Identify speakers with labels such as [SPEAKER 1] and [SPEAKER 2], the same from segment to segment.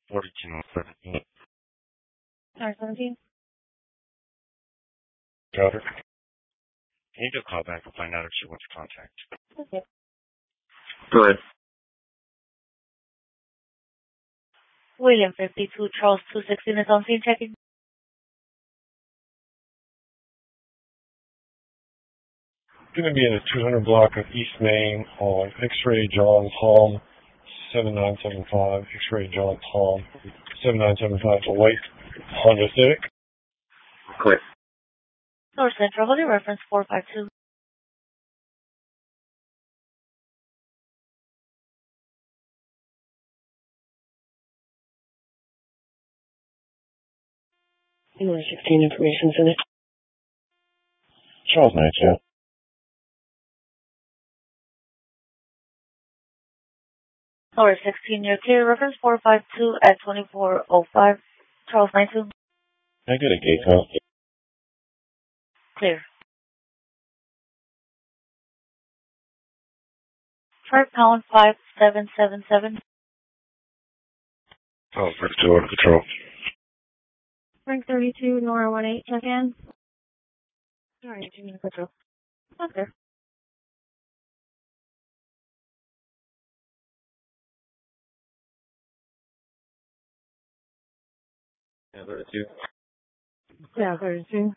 [SPEAKER 1] 4217.
[SPEAKER 2] Tower 17.
[SPEAKER 1] Got her. Can you do a call back and find out if she wants contact?
[SPEAKER 2] Okay.
[SPEAKER 1] Go ahead.
[SPEAKER 2] William 52, Charles 216 is on scene checking.
[SPEAKER 3] Going to be in the 200 block of East Main on X-Ray Johns Hall, 7975. X-Ray Johns Hall, 7975 to White Honda Civic.
[SPEAKER 1] Clear.
[SPEAKER 2] North Central, hold your reference 452.
[SPEAKER 4] North 16 Information Center.
[SPEAKER 3] Charles Knight, yeah.
[SPEAKER 2] North 16, you're clear. Reference 452 at 2405. Charles 92.
[SPEAKER 3] Can I get a gate code?
[SPEAKER 2] Clear. Chart pound 5777.
[SPEAKER 1] Oh, first to order control.
[SPEAKER 2] Frank 32, Nora 18, check in. Alright, 2 minutes control. Okay.
[SPEAKER 1] Yeah, 32.
[SPEAKER 2] Yeah, 32.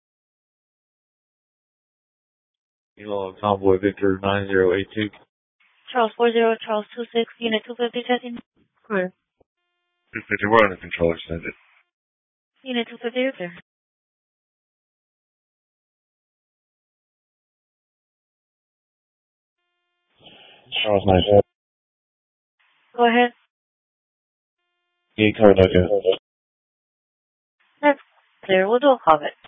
[SPEAKER 1] Kilo Tomboy Victor 9082.
[SPEAKER 2] Charles 40, Charles 26, unit 250 checking. Clear.
[SPEAKER 1] 250, we're under control extended.
[SPEAKER 2] Unit 250, you're clear.
[SPEAKER 3] Charles Knight, yeah.
[SPEAKER 2] Go ahead.
[SPEAKER 3] Gate code, okay.
[SPEAKER 2] That's clear. We'll do a comment.